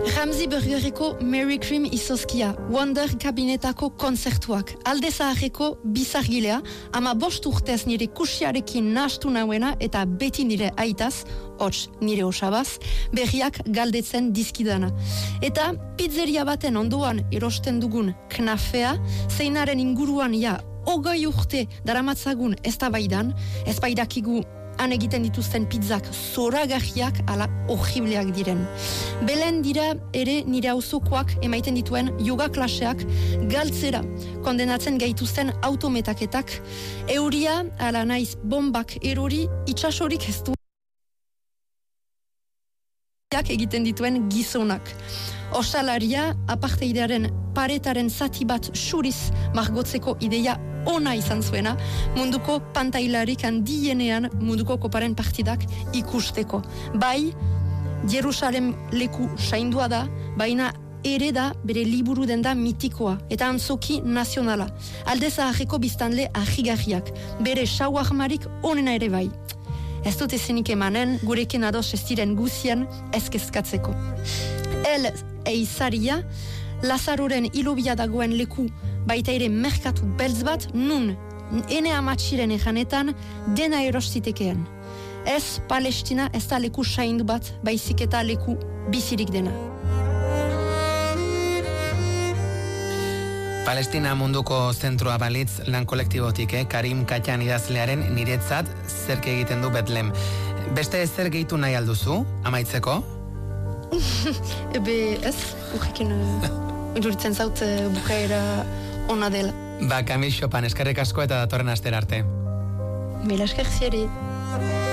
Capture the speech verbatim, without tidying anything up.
Ramsey Burgerreko Mary Cream izozkia, Wonder kabinetako konzertuak, alde zaharreko bizargilea, ama bost urtez nire kusiarekin nahastu nauena eta beti nire aitaz, hots nire osabaz, berriak galdetzen dizkidana. Eta pizzeria baten ondoan erosten dugun knafea, zeinaren inguruan ja hogei urte daramatzagun eztabaidan, ezbaidakigu han egiten dituzten pizzak zoragarriak ala horribleak diren. Belen dira ere nire auzokoak emaiten dituen yoga klaseak galtzera kondenatzen gaituzten autometaketak, euria ala naiz bombak erori itxasorik ez du egiten dituen gizonak. Ostalaria apartheidaren paretaren zati bat suriz margotzeko ideia ona izan zuena, munduko pantailarik handienean munduko koparen partidak ikusteko. Bai, Jerusalem leku saindua da, baina ere da bere liburu denda mitikoa eta antzoki nazionala. Alde zaharreko biztanle ahigarriak, bere shawarmarik onena ere bai. Ez dut ezenik emanen, gurekin ados ez diren guzian ezkezkatzeko. El eizaria, Lazaroren ilobia dagoen leku, baita ere merkatu beltz bat, nun, ene amatxiren ejanetan, dena erostitekean. Ez Palestina ez da leku saindu bat, baizik eta leku bizirik dena. Palestina munduko zentroa balitz lan kolektibotik, eh? Karim Katjan idazlearen niretzat zerk egiten du Betlem. Beste zer gehitu nahi alduzu, amaitzeko? Ebe ez, urrekin iduritzen zaut bukaera ona dela. Ba, Camille Chopin, eskerrik asko eta datorren astera arte. Mila esker zieri.